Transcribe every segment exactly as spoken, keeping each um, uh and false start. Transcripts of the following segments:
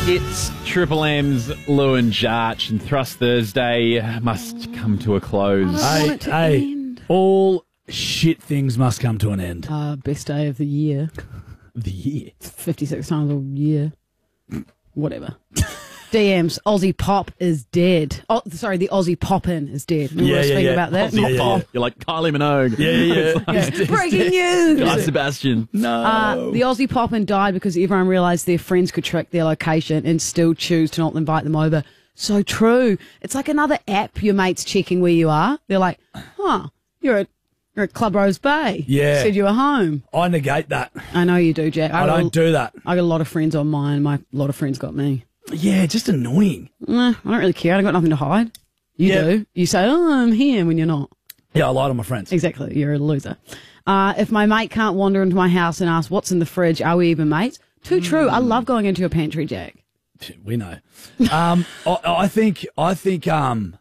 It's Triple M's Lou and Jarch, and Thrust Thursday must come to a close. I don't want Hey, it to hey, end. all shit things must come to an end. Uh, best day of the year. The year. fifty-six times a year. Whatever. D Ms. Aussie Pop is dead. Oh, sorry, the Aussie Poppin is dead. Remember Yeah, I was yeah, speaking yeah. about that? Aussie Not yeah, Pop. yeah. You're like Kylie Minogue. Yeah, yeah, yeah. Yeah. Breaking news! Guy Sebastian. No. Uh, the Aussie Poppin died because everyone realised their friends could track their location and still choose to not invite them over. So true. It's like another app your mate's checking where you are. They're like, huh, you're at, you're at Club Rose Bay. Yeah. Said you were home. I negate that. I know you do, Jack. I got don't a, do that. I got a lot of friends on mine. My a lot of friends got me. Yeah, just annoying. Nah, I don't really care. I got nothing to hide. You Yeah. do. You say, oh, I'm here when you're not. Yeah, I lie to my friends. Exactly. You're a loser. Uh, if my mate can't wander into my house and ask what's in the fridge, are we even mates? Too true. I love going into your pantry, Jack. We know. Um, I, I think, I think, um,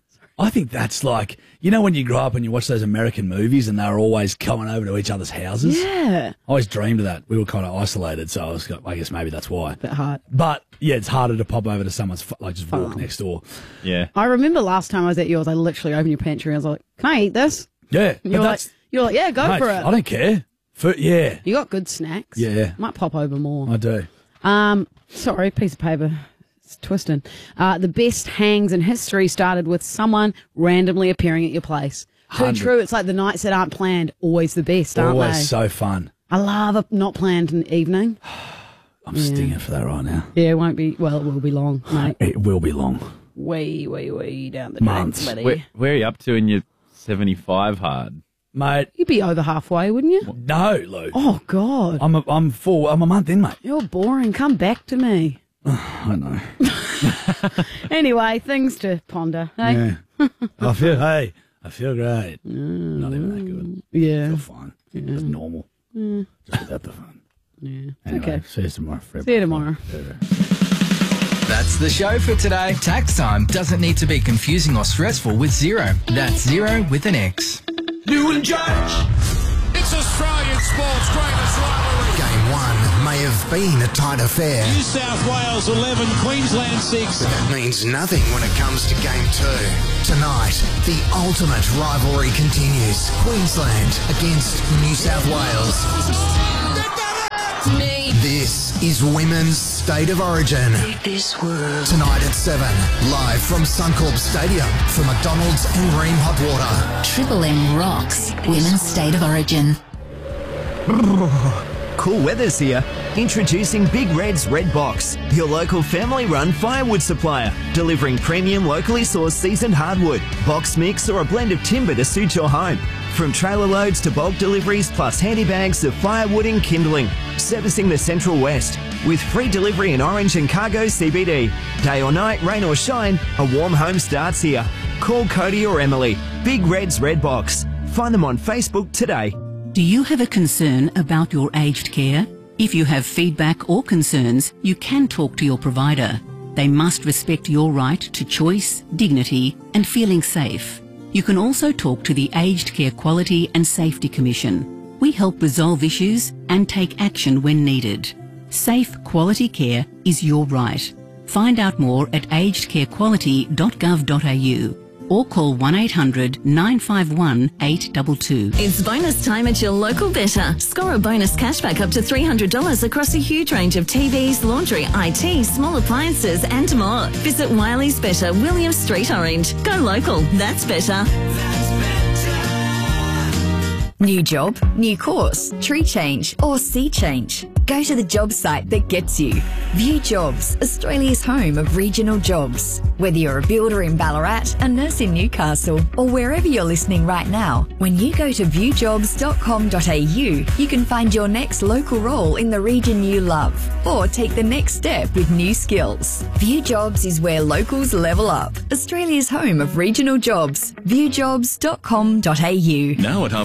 I think that's like, you know, when you grow up and you watch those American movies and they're always coming over to each other's houses. Yeah. I always dreamed of that. We were kind of isolated, so I was, I guess maybe that's why. Bit hard. But yeah, it's harder to pop over to someone's f- like just walk Farm. next door. Yeah. I remember last time I was at yours, I literally opened your pantry and I was like, can I eat this? Yeah, And you're but like, that's you're like, yeah, go mate, for it. I don't care. For, yeah, You got good snacks. Yeah. Might pop over more. I do. Um, sorry, piece of paper. It's twisting. Uh, the best hangs in history started with someone randomly appearing at your place. Too Hundred. true. It's like the nights that aren't planned, always the best, aren't Always they? so fun. I love a not planned an evening. I'm stinging for that right now. Yeah, it won't be, well, it will be long, mate. It will be long. Way, way, way down the Months. drain, buddy. Where, where are you up to in your seventy-five hard? Mate, You'd be over halfway, wouldn't you? no, Lou. Oh, God. I'm a, I'm full. I'm a month in, mate. You're boring. Come back to me. I know. Anyway, things to ponder. Hey? Yeah. I feel, hey, I feel great. Not even that good. Yeah. I feel fine. Just normal. Just without the fun. Yeah. Anyway, Okay. see you tomorrow. See you tomorrow. That's the show for today. Tax time doesn't need to be confusing or stressful with Zero. That's Zero with an X. New and Judge. It's Australian sport's greatest rivalry. Game one may have been a tight affair, New South Wales eleven, Queensland six. but that means nothing when it comes to game two. Tonight, the ultimate rivalry continues. Queensland against New South Wales. This is Women's State of Origin. Tonight at seven, live from Suncorp Stadium for McDonald's and Ream Hot Water. Triple M rocks Women's State of Origin. Cool weather's here. Introducing Big Red's Red Box, your local family-run firewood supplier, delivering premium locally sourced seasoned hardwood, box mix or a blend of timber to suit your home. From trailer loads to bulk deliveries plus handy bags of firewood and kindling. Servicing the Central West with free delivery in Orange and Cargo C B D. Day or night, rain or shine, a warm home starts here. Call Cody or Emily. Big Red's Red Box. Find them on Facebook today. Do you have a concern about your aged care? If you have feedback or concerns, you can talk to your provider. They must respect your right to choice, dignity, and feeling safe. You can also talk to the Aged Care Quality and Safety Commission. We help resolve issues and take action when needed. Safe quality care is your right. Find out more at aged care quality dot gov dot a u or call one eight hundred nine five one eight two two. It's bonus time at your local Better. Score a bonus cashback up to three hundred dollars across a huge range of T Vs, laundry, I T, small appliances and more. Visit Wiley's Better, William Street, Orange. Go local. That's better. New job, new course, tree change or sea change. Go to the job site that gets you. View Jobs, Australia's home of regional jobs. Whether you're a builder in Ballarat, a nurse in Newcastle or wherever you're listening right now, when you go to view jobs dot com dot a u, you can find your next local role in the region you love or take the next step with new skills. View Jobs is where locals level up. Australia's home of regional jobs. view jobs dot com dot a u. Now at Harvey Norman,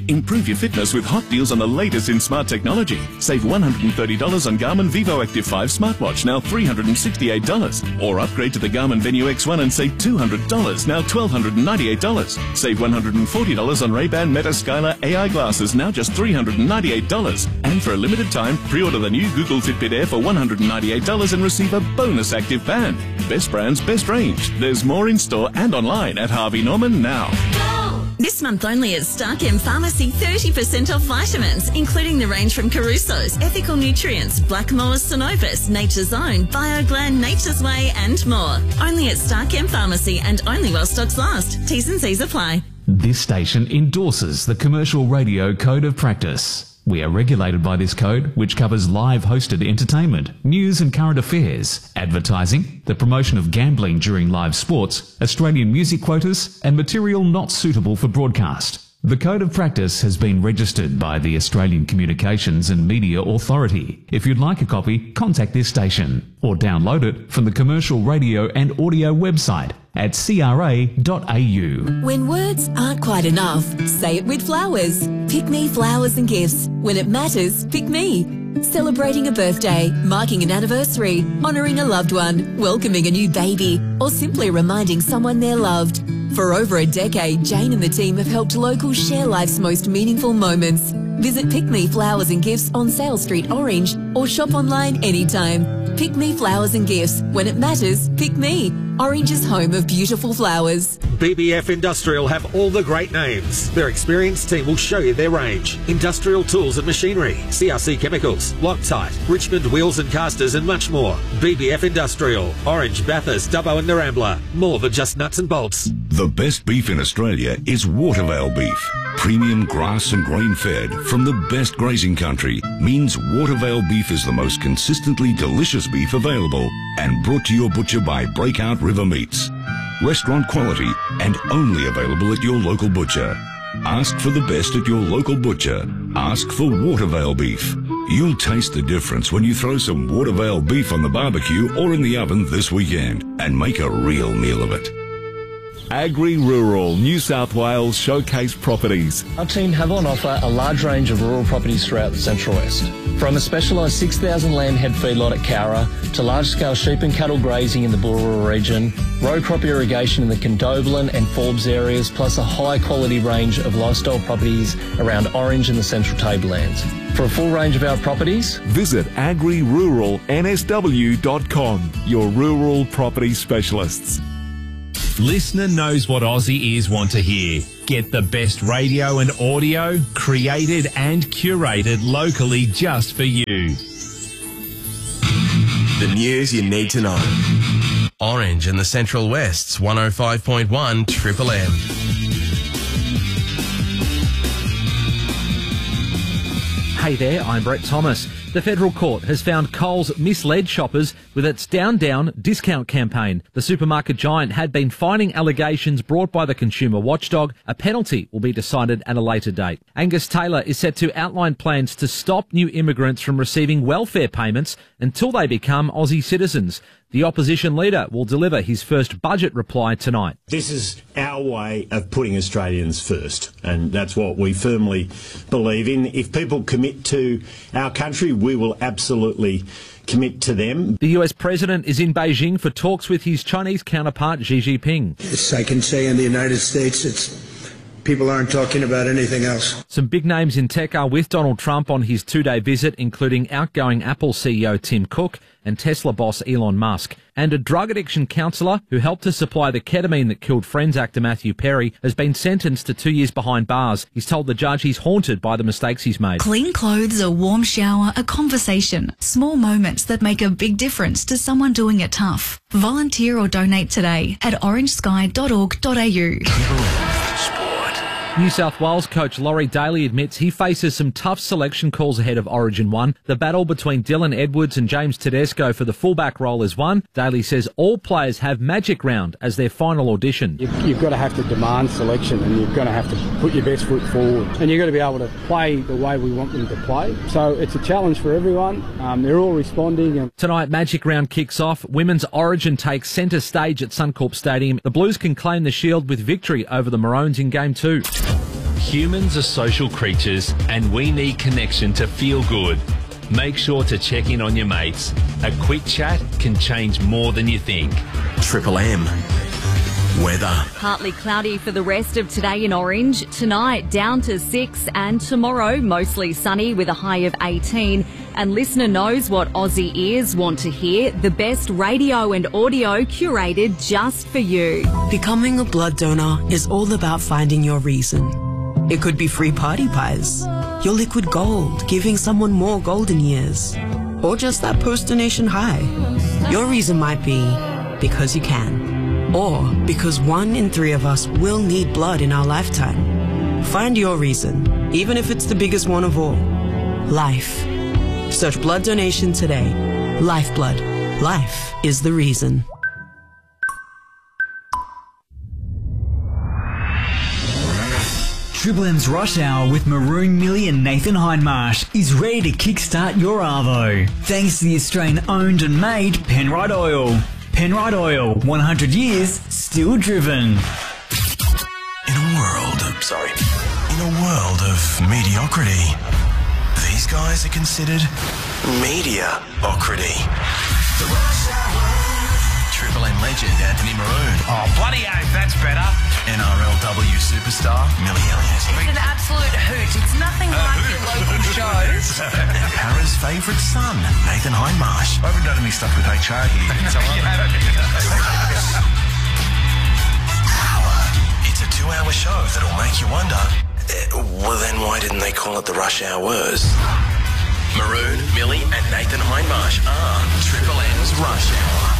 Improve your fitness with hot deals on the latest in smart technology. Save one hundred thirty dollars on Garmin Vivo Active five smartwatch, now three hundred sixty-eight dollars. Or upgrade to the Garmin Venue X one and save two hundred dollars, now one thousand two hundred ninety-eight dollars. Save one hundred forty dollars on Ray-Ban Meta Skylar A I glasses, now just three hundred ninety-eight dollars. And for a limited time, pre-order the new Google Fitbit Air for one hundred ninety-eight dollars and receive a bonus active band. Best brands, best range. There's more in store and online at Harvey Norman now. This month only at Starchem Pharmacy, thirty percent off vitamins, including the range from Caruso's, Ethical Nutrients, Blackmore's Synovus, Nature's Own, BioGlan, Nature's Way and more. Only at Starchem Pharmacy and only while stocks last. T's and C's apply. This station endorses the Commercial Radio Code of Practice. We are regulated by this code, which covers live hosted entertainment, news and current affairs, advertising, the promotion of gambling during live sports, Australian music quotas, and material not suitable for broadcast. The Code of Practice has been registered by the Australian Communications and Media Authority. If you'd like a copy, contact this station or download it from the Commercial Radio and Audio website at c r a dot a u. When words aren't quite enough, say it with flowers. Pick Me Flowers and Gifts. When it matters, pick me. Celebrating a birthday, marking an anniversary, honouring a loved one, welcoming a new baby, or simply reminding someone they're loved. For over a decade, Jane and the team have helped locals share life's most meaningful moments. Visit Pick Me Flowers and Gifts on Sale Street, Orange, or shop online anytime. Pick Me Flowers and Gifts. When it matters, pick me. Orange's home of beautiful flowers. B B F Industrial have all the great names. Their experienced team will show you their range. Industrial tools and machinery, C R C chemicals, Loctite, Richmond wheels and casters and much more. B B F Industrial, Orange, Bathurst, Dubbo and Narambla. More than just nuts and bolts. The best beef in Australia is Watervale beef. Premium grass and grain fed from the best grazing country means Watervale beef is the most consistently delicious beef available and brought to your butcher by Breakout River Meats. Restaurant quality and only available at your local butcher. Ask for the best at your local butcher. Ask for Watervale beef. You'll taste the difference when you throw some Watervale beef on the barbecue or in the oven this weekend and make a real meal of it. Agri-Rural New South Wales Showcase Properties. Our team have on offer a large range of rural properties throughout the Central West. From a specialised six thousand lamb head feedlot at Cowra to large-scale sheep and cattle grazing in the Burra region, row crop irrigation in the Condobolin and Forbes areas, plus a high-quality range of lifestyle properties around Orange and the Central Tablelands. For a full range of our properties, visit agri rural n s w dot com, your rural property specialists. Listener knows what Aussie ears want to hear. Get the best radio and audio created and curated locally just for you. The news you need to know. Orange and the Central West's one oh five point one Triple M. Hey there, I'm Brett Thomas. The federal court has found Coles misled shoppers with its Down Down discount campaign. The supermarket giant had been fining allegations brought by the consumer watchdog. A penalty will be decided at a later date. Angus Taylor is set to outline plans to stop new immigrants from receiving welfare payments until they become Aussie citizens. The opposition leader will deliver his first budget reply tonight. This is our way of putting Australians first, and that's what we firmly believe in. If people commit to our country, we will absolutely commit to them. The U S president is in Beijing for talks with his Chinese counterpart Xi Jinping. Yes, I can say in the United States it's people aren't talking about anything else. Some big names in tech are with Donald Trump on his two-day visit, including outgoing Apple C E O Tim Cook and Tesla boss Elon Musk. And a drug addiction counsellor who helped to supply the ketamine that killed Friends actor Matthew Perry has been sentenced to two years behind bars. He's told the judge he's haunted by the mistakes he's made. Clean clothes, a warm shower, a conversation. Small moments that make a big difference to someone doing it tough. Volunteer or donate today at orange sky dot org dot a u. New South Wales coach Laurie Daly admits he faces some tough selection calls ahead of Origin one. The battle between Dylan Edwards and James Tedesco for the fullback role is won. Daly says all players have Magic Round as their final audition. You've, you've got to have to demand selection, and you've got to have to put your best foot forward, and you've got to be able to play the way we want them to play. So it's a challenge for everyone. Um, they're all responding. And Tonight, Magic Round kicks off. Women's Origin takes centre stage at Suncorp Stadium. The Blues can claim the shield with victory over the Maroons in Game two. Humans are social creatures and we need connection to feel good. Make sure to check in on your mates. A quick chat can change more than you think. Triple M. Weather. Partly cloudy for the rest of today in Orange. Tonight down to six, and tomorrow mostly sunny with a high of eighteen. And listener knows what Aussie ears want to hear. The best radio and audio curated just for you. Becoming a blood donor is all about finding your reason. It could be free party pies, your liquid gold, giving someone more golden years, or just that post-donation high. Your reason might be because you can, or because one in three of us will need blood in our lifetime. Find your reason, even if it's the biggest one of all. Life. Search blood donation today. Lifeblood. Life is the reason. Triple M's Rush Hour with Maroon Millie and Nathan Hindmarsh is ready to kickstart your Arvo. Thanks to the Australian-owned and made Penrite Oil. Penrite Oil, one hundred years, still driven. In a world, sorry, in a world of mediocrity, these guys are considered media-ocrity. Triple M legend Anthony Maroon. Oh, bloody oath, that's better. N R L W superstar Millie Elliott. It's an absolute hoot. It's nothing like your local shows. Para's favourite son, Nathan Hindmarsh. I haven't done any stuff with H R here. Hour. It's a two-hour show that'll make you wonder, uh, well then why didn't they call it the Rush Hours? Maroon, Millie and Nathan Hindmarsh are Triple M's Rush Hour.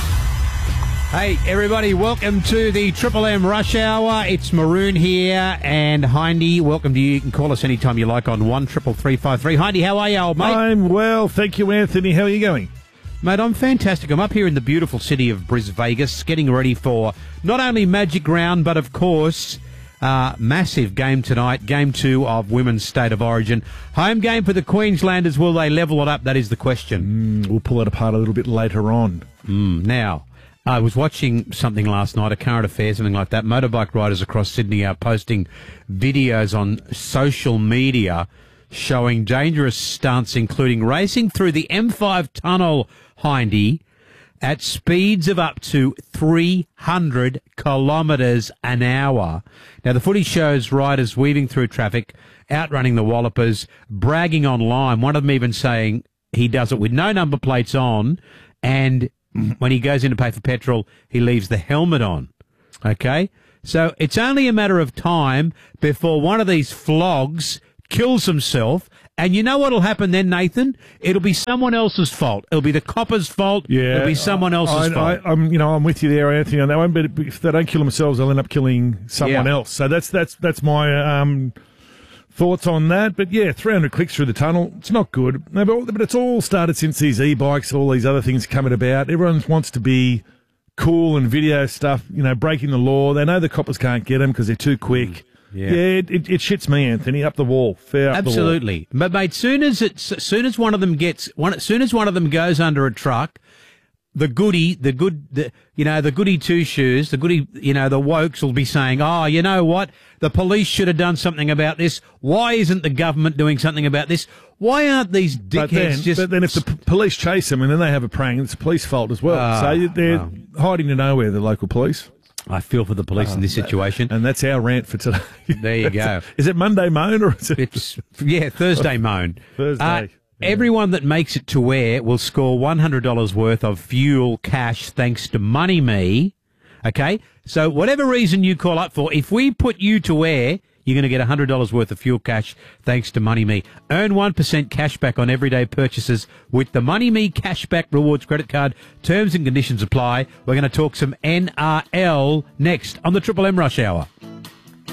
Hey, everybody, welcome to the Triple M Rush Hour. It's Maroon here, and Hindy, welcome to you. You can call us anytime you like on one triple three five three. Hindy, how are you, old mate? I'm well, thank you, Anthony. How are you going? Mate, I'm fantastic. I'm up here in the beautiful city of Bris Vegas, getting ready for not only Magic Round, but, of course, uh, massive game tonight, game two of Women's State of Origin. Home game for the Queenslanders. Will they level it up? That is the question. Mm, we'll pull it apart a little bit later on. Mm, now... I was watching something last night, a current affair, something like that. Motorbike riders across Sydney are posting videos on social media showing dangerous stunts, including racing through the M five tunnel, Hindy, at speeds of up to three hundred kilometres an hour. Now, the footage shows riders weaving through traffic, outrunning the Wallopers, bragging online, one of them even saying he does it with no number plates on, and when he goes in to pay for petrol, he leaves the helmet on. Okay? So it's only a matter of time before one of these flogs kills himself. And you know what'll happen then, Nathan? It'll be someone else's fault. It'll be the copper's fault. Yeah, It'll be someone else's I, fault. I, I'm, you know, I'm with you there, Anthony, on that one. But if they don't kill themselves, they'll end up killing someone Yeah. else. So that's that's that's my um, thoughts on that. But yeah, three hundred clicks through the tunnel. It's not good. No, but, but it's all started since these e-bikes, all these other things coming about. Everyone wants to be cool and video stuff, you know, breaking the law. They know the coppers can't get them because they're too quick. Yeah. Yeah, it, it, it shits me, Anthony, up the wall. Fair up Absolutely. But mate, soon as it's soon as one of them gets one soon as one of them goes under a truck, the goody, the good, the, you know, the goody two shoes, the goody, you know, the wokes will be saying, oh, you know what? The police should have done something about this. Why isn't the government doing something about this? Why aren't these dickheads But then, just... but then if the p- police chase them and then they have a prang, it's the police fault as well. Ah, so they're wow. hiding to nowhere, the local police. I feel for the police Oh, in this situation. And that's our rant for today. There you go. Is it Monday moan or is it? It's, yeah, Thursday moan. Thursday. Uh, Everyone that makes it to air will score one hundred dollars worth of fuel cash thanks to Money Me. Okay? So whatever reason you call up for, if we put you to air, you're going to get one hundred dollars worth of fuel cash thanks to Money Me. Earn one percent cash back on everyday purchases with the Money Me Cashback Rewards credit card. Terms and conditions apply. We're going to talk some N R L next on the Triple M Rush Hour.